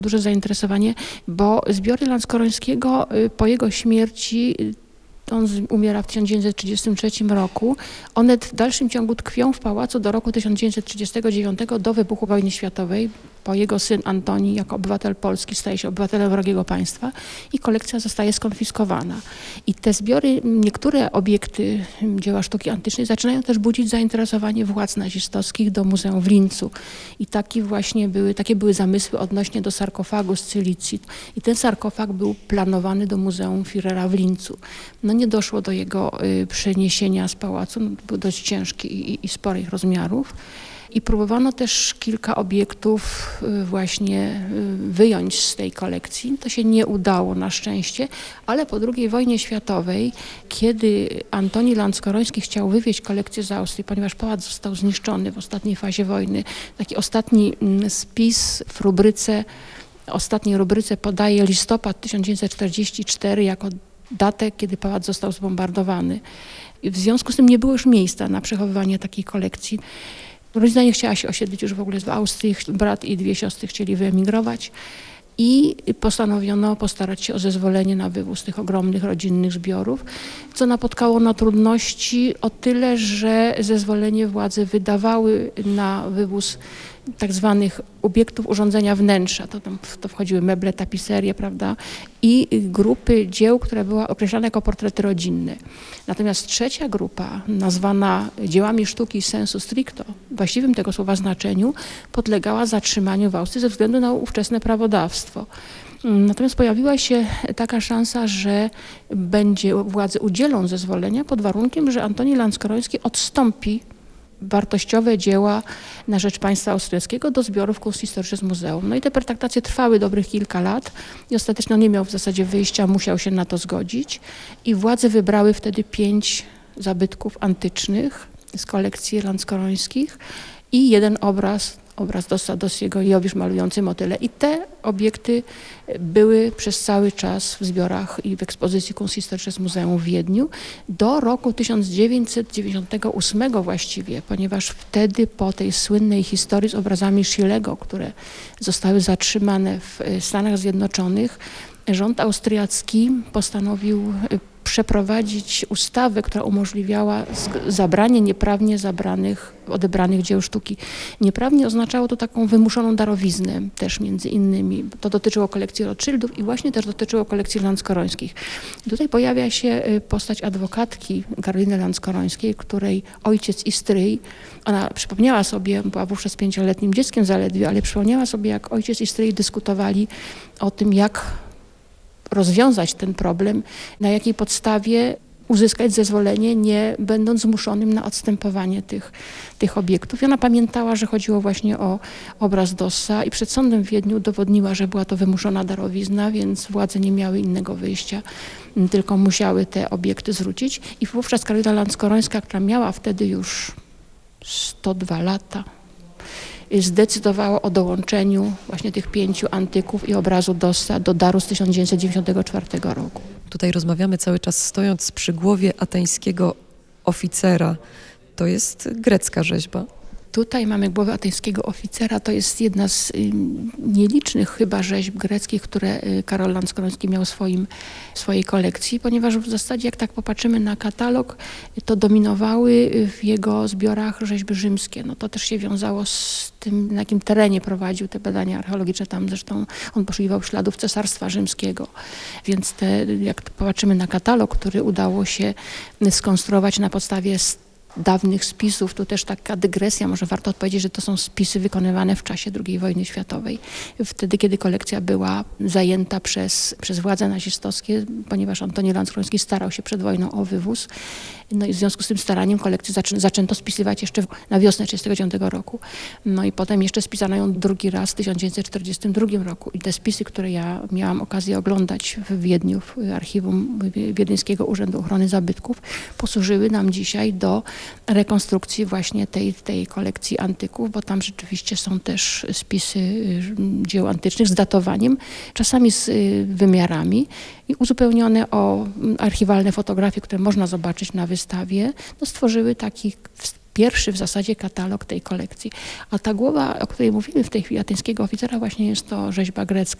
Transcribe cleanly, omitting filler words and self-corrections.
duże zainteresowanie, bo zbiory Lanskorońskiego po jego śmierci, on umiera w 1933 roku, one w dalszym ciągu tkwią w pałacu do roku 1939, do wybuchu wojny światowej, bo jego syn Antoni jako obywatel Polski staje się obywatelem wrogiego państwa i kolekcja zostaje skonfiskowana. I te zbiory, niektóre obiekty dzieła sztuki antycznej zaczynają też budzić zainteresowanie władz nazistowskich do muzeum w Lincu. I takie były zamysły odnośnie do sarkofagu z Cylicji. I ten sarkofag był planowany do Muzeum Führera w Lincu. No nie doszło do jego przeniesienia z pałacu, był dość ciężki i sporych rozmiarów. I próbowano też kilka obiektów właśnie wyjąć z tej kolekcji. To się nie udało na szczęście, ale po II wojnie światowej, kiedy Antoni Lanskoroński chciał wywieźć kolekcję z Austrii, ponieważ pałac został zniszczony w ostatniej fazie wojny, taki ostatni spis w ostatniej rubryce podaje listopad 1944 jako datę, kiedy pałac został zbombardowany. W związku z tym nie było już miejsca na przechowywanie takiej kolekcji. Rodzina nie chciała się osiedlić już w ogóle w Austrii. Brat i dwie siostry chcieli wyemigrować i postanowiono postarać się o zezwolenie na wywóz tych ogromnych rodzinnych zbiorów, co napotkało na trudności o tyle, że zezwolenie władze wydawały na wywóz tak zwanych obiektów urządzenia wnętrza. To wchodziły meble, tapiserie, prawda? I grupy dzieł, które były określane jako portrety rodzinne. Natomiast trzecia grupa, nazwana dziełami sztuki sensu stricto, w właściwym tego słowa znaczeniu, podlegała zatrzymaniu w Austrii ze względu na ówczesne prawodawstwo. Natomiast pojawiła się taka szansa, że władze udzielą zezwolenia pod warunkiem, że Antoni Lanskoroński odstąpi wartościowe dzieła na rzecz państwa austriackiego do zbiorów Kunsthistorisches Museum. No i te pertraktacje trwały dobrych kilka lat i ostatecznie on nie miał w zasadzie wyjścia, musiał się na to zgodzić i władze wybrały wtedy 5 zabytków antycznych z kolekcji Lanskorońskich i jeden obraz Dossa Dossiego i Jowisz malujący motyle. I te obiekty były przez cały czas w zbiorach i w ekspozycji Kunsthistorisches Museum w Wiedniu do roku 1998 właściwie, ponieważ wtedy po tej słynnej historii z obrazami Schiellego, które zostały zatrzymane w Stanach Zjednoczonych, rząd austriacki postanowił przeprowadzić ustawę, która umożliwiała zabranie nieprawnie odebranych dzieł sztuki. Nieprawnie oznaczało to taką wymuszoną darowiznę też między innymi. To dotyczyło kolekcji Rothschildów i właśnie też dotyczyło kolekcji Lanskorońskich. Tutaj pojawia się postać adwokatki Karoliny Lanskorońskiej, której ojciec i stryj, ona przypomniała sobie, była wówczas 5-letnim dzieckiem zaledwie, ale przypomniała sobie, jak ojciec i stryj dyskutowali o tym, jak rozwiązać ten problem, na jakiej podstawie uzyskać zezwolenie, nie będąc zmuszonym na odstępowanie tych obiektów. I ona pamiętała, że chodziło właśnie o obraz Dossa i przed sądem w Wiedniu udowodniła, że była to wymuszona darowizna, więc władze nie miały innego wyjścia, tylko musiały te obiekty zwrócić. I wówczas Karolina Lanskorońska, która miała wtedy już 102 lata, zdecydowała o dołączeniu właśnie tych 5 antyków i obrazu Dossa do daru z 1994 roku. Tutaj rozmawiamy cały czas stojąc przy głowie ateńskiego oficera. To jest grecka rzeźba. Tutaj mamy głowę ateńskiego oficera. To jest jedna z nielicznych chyba rzeźb greckich, które Karol Lanskoroński miał w swojej kolekcji, ponieważ w zasadzie jak tak popatrzymy na katalog, to dominowały w jego zbiorach rzeźby rzymskie. No to też się wiązało z tym, na jakim terenie prowadził te badania archeologiczne. Tam zresztą on poszukiwał śladów Cesarstwa Rzymskiego. Więc jak popatrzymy na katalog, który udało się skonstruować na podstawie dawnych spisów, tu też taka dygresja, może warto odpowiedzieć, że to są spisy wykonywane w czasie II wojny światowej. Wtedy, kiedy kolekcja była zajęta przez władze nazistowskie, ponieważ Antoni Lanskoroński starał się przed wojną o wywóz. No i w związku z tym staraniem kolekcję zaczęto spisywać jeszcze na wiosnę 1939 roku. No i potem jeszcze spisano ją drugi raz w 1942 roku. I te spisy, które ja miałam okazję oglądać w Wiedniu, w archiwum Wiedeńskiego Urzędu Ochrony Zabytków, posłużyły nam dzisiaj do rekonstrukcji właśnie tej kolekcji antyków, bo tam rzeczywiście są też spisy dzieł antycznych z datowaniem, czasami z wymiarami i uzupełnione o archiwalne fotografie, które można zobaczyć na wystawie, no stworzyły taki pierwszy w zasadzie katalog tej kolekcji. A ta głowa, o której mówimy w tej chwili, ateńskiego oficera, właśnie jest to rzeźba grecka.